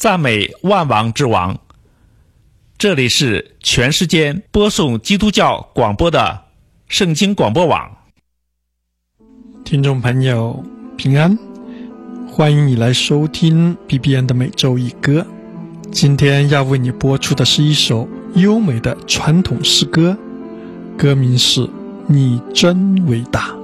赞美万王之王。这里是全世界播送基督教广播的圣经广播网。 听众朋友平安，欢迎你来收听 BBN 的每周一歌。今天要为你播出的是一首优美的传统诗歌，歌名是《你真伟大》。